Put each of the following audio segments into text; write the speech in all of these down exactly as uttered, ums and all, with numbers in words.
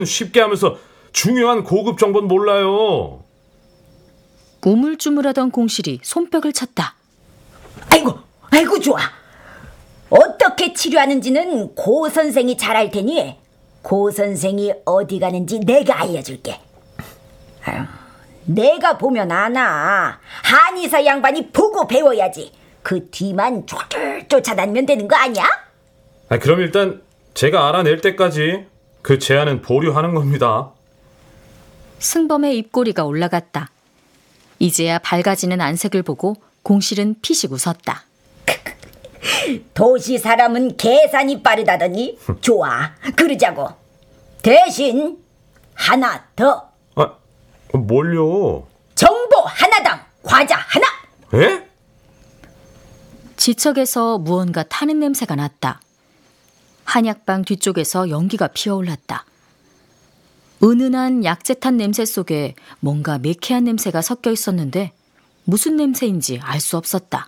쉽게 하면서 중요한 고급 정보는 몰라요. 우물쭈물하던 공실이 손뼉을 쳤다. 아이고, 아이고 좋아. 어떻게 치료하는지는 고 선생이 잘 알 테니 고 선생이 어디 가는지 내가 알려줄게. 아유, 내가 보면 아나. 한의사 양반이 보고 배워야지. 그 뒤만 쫄쫄 쫓아다니면 되는 거 아니야? 아, 그럼 일단 제가 알아낼 때까지 그 제안은 보류하는 겁니다. 승범의 입꼬리가 올라갔다. 이제야 밝아지는 안색을 보고 공실은 피식 웃었다. 도시 사람은 계산이 빠르다더니 좋아, 그러자고. 대신 하나 더. 아, 뭘요? 정보 하나당 과자 하나. 에? 지척에서 무언가 타는 냄새가 났다. 한약방 뒤쪽에서 연기가 피어올랐다. 은은한 약재 탄 냄새 속에 뭔가 매캐한 냄새가 섞여 있었는데 무슨 냄새인지 알 수 없었다.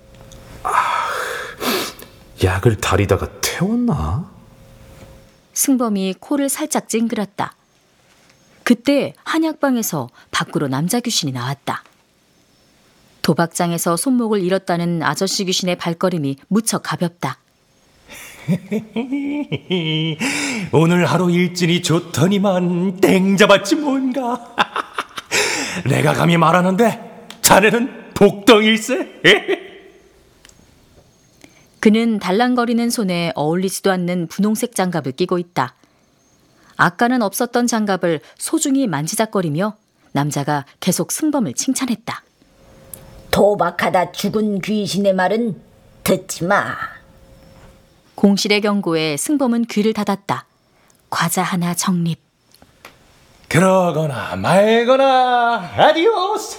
약을 다리다가 태웠나? 승범이 코를 살짝 찡그렸다. 그때 한약방에서 밖으로 남자 귀신이 나왔다. 도박장에서 손목을 잃었다는 아저씨 귀신의 발걸음이 무척 가볍다. 오늘 하루 일진이 좋더니만 땡 잡았지 뭔가. 내가 감히 말하는데 자네는 복덩일세. 그는 달랑거리는 손에 어울리지도 않는 분홍색 장갑을 끼고 있다. 아까는 없었던 장갑을 소중히 만지작거리며 남자가 계속 승범을 칭찬했다. 도박하다 죽은 귀신의 말은 듣지 마. 공실의 경고에 승범은 귀를 닫았다. 과자 하나 적립. 그러거나 말거나 아디오스.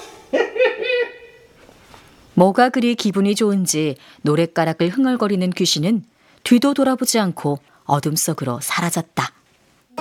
뭐가 그리 기분이 좋은지 노랫가락을 흥얼거리는 귀신은 뒤도 돌아보지 않고 어둠 속으로 사라졌다.